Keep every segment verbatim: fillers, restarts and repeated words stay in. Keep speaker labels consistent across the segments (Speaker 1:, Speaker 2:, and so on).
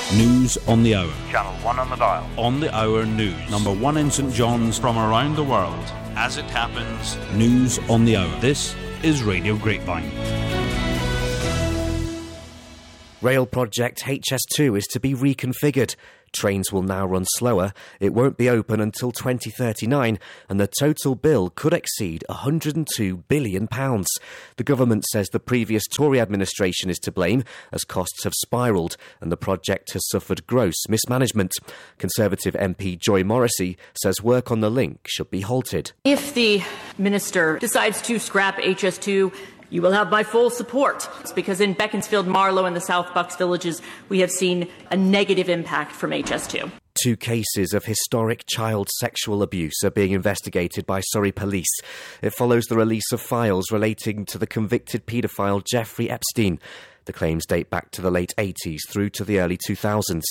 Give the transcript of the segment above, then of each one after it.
Speaker 1: News on the hour.
Speaker 2: Channel one on the dial.
Speaker 1: On the hour news. Number one in St John's.
Speaker 3: From around the world.
Speaker 1: As it happens. News on the hour. This is Radio Grapevine.
Speaker 4: Rail project H S two is to be reconfigured. Trains will now run slower, it won't be open until twenty thirty-nine, and the total bill could exceed one hundred two billion pounds. The government says the previous Tory administration is to blame, as costs have spiralled and the project has suffered gross mismanagement. Conservative M P Joy Morrissey says work on the link should be halted.
Speaker 5: If the Minister decides to scrap H S two, you will have my full support. It's because in Beaconsfield, Marlow and the South Bucks villages, we have seen a negative impact from H S two.
Speaker 4: Two cases of historic child sexual abuse are being investigated by Surrey Police. It follows the release of files relating to the convicted paedophile Jeffrey Epstein. The claims date back to the late eighties through to the early two thousands.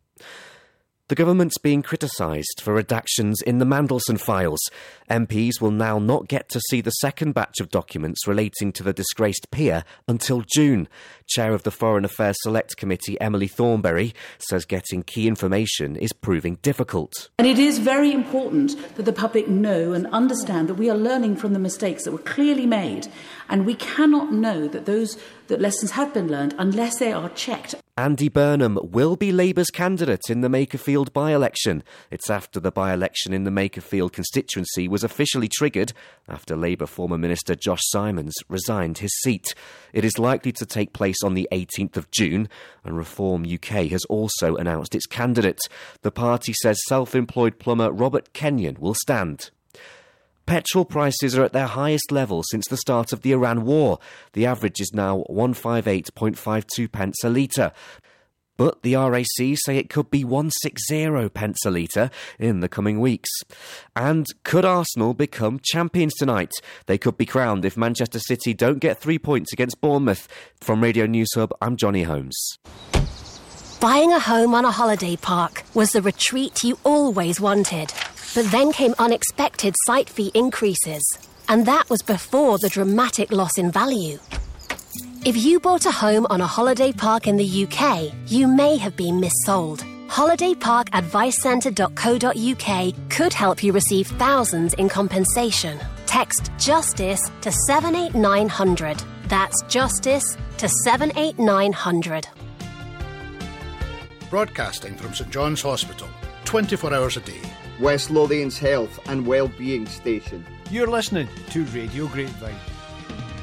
Speaker 4: The government's being criticised for redactions in the Mandelson files. M Ps will now not get to see the second batch of documents relating to the disgraced peer until June. Chair of the Foreign Affairs Select Committee, Emily Thornberry, says getting key information is proving difficult.
Speaker 6: And it is very important that the public know and understand that we are learning from the mistakes that were clearly made, and we cannot know that those that lessons have been learned unless they are checked.
Speaker 4: Andy Burnham will be Labour's candidate in the Makerfield by-election. It's after the by-election in the Makerfield constituency was officially triggered after Labour former Minister Josh Simons resigned his seat. It is likely to take place on the eighteenth of June, and Reform U K has also announced its candidate. The party says self-employed plumber Robert Kenyon will stand. Petrol prices are at their highest level since the start of the Iran war. The average is now one hundred fifty-eight point five two pence a litre. But the R A C say it could be one hundred sixty pence a litre in the coming weeks. And could Arsenal become champions tonight? They could be crowned if Manchester City don't get three points against Bournemouth. From Radio News Hub, I'm Johnny Holmes.
Speaker 7: Buying a home on a holiday park was the retreat you always wanted. But then came unexpected site fee increases. And that was before the dramatic loss in value. If you bought a home on a holiday park in the U K, you may have been missold. holiday park advice centre dot co dot uk could help you receive thousands in compensation. Text JUSTICE to seven eight nine hundred. That's JUSTICE to seven eight nine hundred.
Speaker 8: Broadcasting from St John's Hospital, twenty-four hours a day.
Speaker 9: West Lothian's health and wellbeing station.
Speaker 3: You're listening to Radio Grapevine.